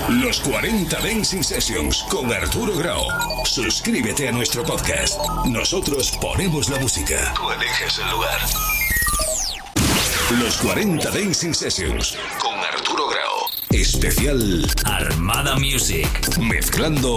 Los 40 Dancing Sessions con Arturo Grau. Suscríbete a nuestro podcast. Nosotros ponemos la música. Tú eliges el lugar. Los 40 Dancing Sessions con Arturo Grau. Especial Armada Music. Mezclando